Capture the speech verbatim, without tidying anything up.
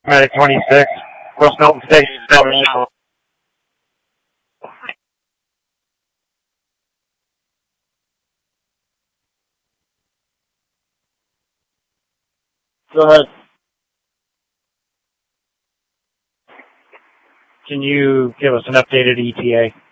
Medic twenty-six, West Milton Station, Delaware. Go ahead. Can you give us an updated E T A?